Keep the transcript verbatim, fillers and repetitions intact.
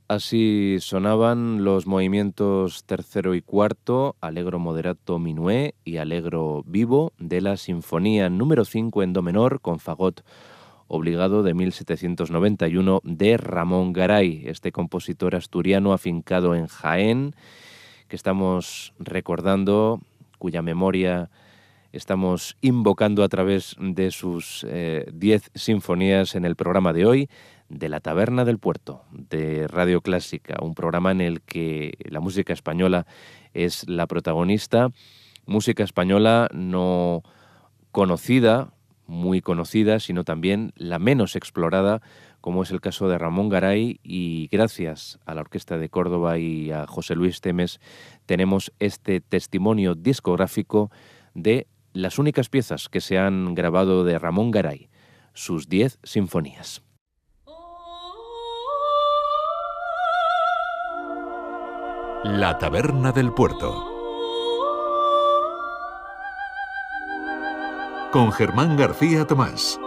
Así sonaban los movimientos tercero y cuarto, Allegro moderato minué y Allegro vivo de la Sinfonía número cinco en do menor con fagot obligado de mil setecientos noventa y uno de Ramón Garay, este compositor asturiano afincado en Jaén, que estamos recordando, cuya memoria estamos invocando a través de sus eh, diez sinfonías en el programa de hoy, de La Taberna del Puerto, de Radio Clásica, un programa en el que la música española es la protagonista, música española no conocida, muy conocida, sino también la menos explorada, como es el caso de Ramón Garay, y gracias a la Orquesta de Córdoba y a José Luis Temes tenemos este testimonio discográfico de las únicas piezas que se han grabado de Ramón Garay, sus diez sinfonías. La Taberna del Puerto, con Germán García Tomás.